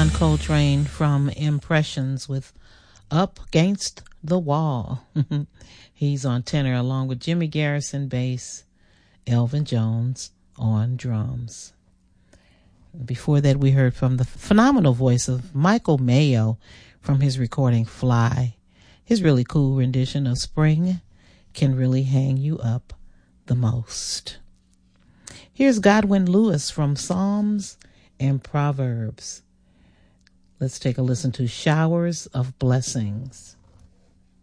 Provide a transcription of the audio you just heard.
John Coltrane from Impressions with Up Against the Wall. He's on tenor along with Jimmy Garrison bass, Elvin Jones on drums. Before that, we heard from the phenomenal voice of Michael Mayo from his recording Fly. His really cool rendition of Spring Can Really Hang You Up the Most. Here's Godwin Lewis from Psalms and Proverbs. Let's take a listen to Showers of Blessings.